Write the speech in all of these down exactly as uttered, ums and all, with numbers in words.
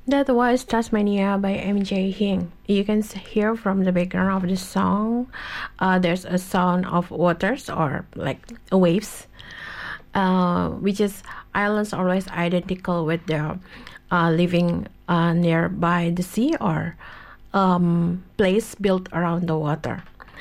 That was Tasmania by M J Hing. You can hear from the background of the song, uh, there's a sound of waters or like waves, uh, which is islands always identical with the uh, living uh, nearby the sea or um, place built around the water.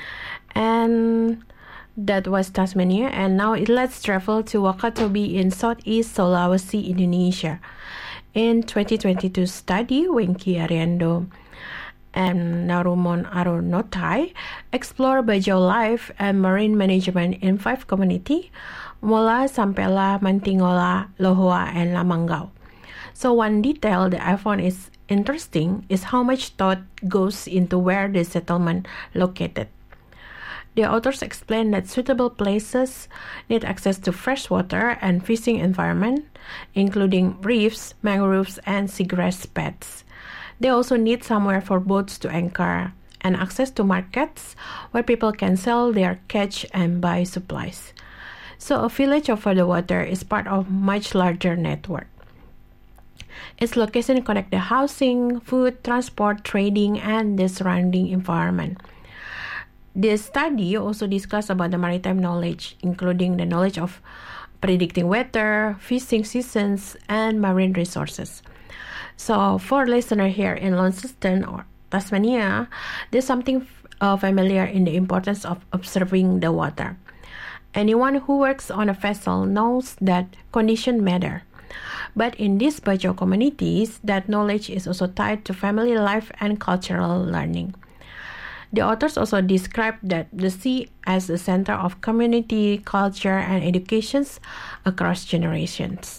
And that was Tasmania. And now let's travel to Wakatobi in Southeast Sulawesi, Indonesia. In twenty twenty-two study, Wengki Ariando and Narumon Arunotai explore Bajau life and marine management in five communities, Mola, Sampela, Mantingola, Lohoa, and Lamangau. So one detail that I found is interesting is how much thought goes into where the settlement located. The authors explain that suitable places need access to fresh water and fishing environment, including reefs, mangroves, and seagrass beds. They also need somewhere for boats to anchor and access to markets where people can sell their catch and buy supplies. So a village over the water is part of a much larger network. Its location connects the housing, food, transport, trading, and the surrounding environment. The study also discussed about the maritime knowledge, including the knowledge of predicting weather, fishing seasons, and marine resources. So for listeners here in Launceston or Tasmania, there's something uh, familiar in the importance of observing the water. Anyone who works on a vessel knows that conditions matter. But in these Bajau communities, that knowledge is also tied to family life and cultural learning. The authors also describe that the sea as the center of community, culture, and education across generations.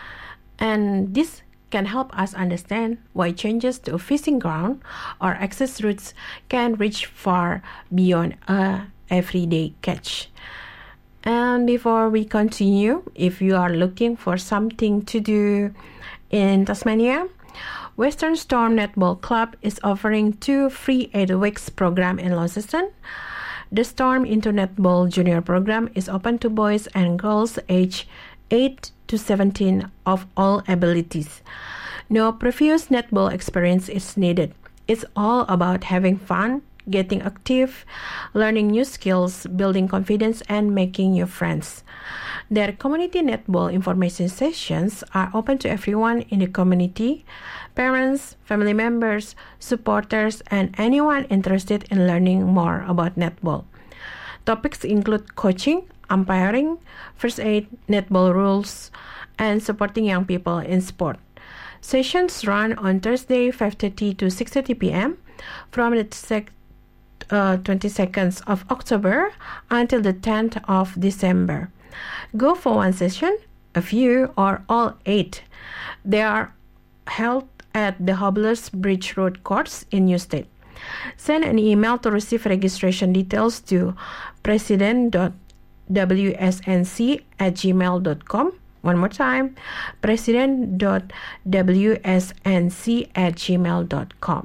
And this can help us understand why changes to a fishing ground or access routes can reach far beyond a everyday catch. And before we continue, if you are looking for something to do in Tasmania, Western Storm Netball Club is offering two free eight weeks program in Launceston. The Storm Into Netball Junior program is open to boys and girls aged eight to seventeen of all abilities. No previous netball experience is needed. It's all about having fun, getting active, learning new skills, building confidence, and making new friends. Their community netball information sessions are open to everyone in the community, parents, family members, supporters, and anyone interested in learning more about netball. Topics include coaching, umpiring, first aid, netball rules, and supporting young people in sport. Sessions run on Thursday, five thirty to six thirty p.m. from the sec- uh, twenty-second of October until the tenth of December. Go for one session, a few, or all eight. They are held at the Hobblers Bridge Road course in Newstead. Send an email to receive registration details to president dot w s n c at gmail dot com. One more time, president dot w s n c at gmail dot com.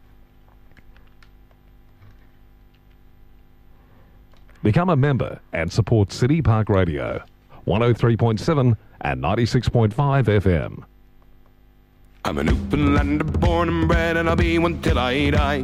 Become a member and support City Park Radio, one oh three point seven and ninety-six point five F M. I'm a Newfoundlander born and bred, and I'll be one till I die.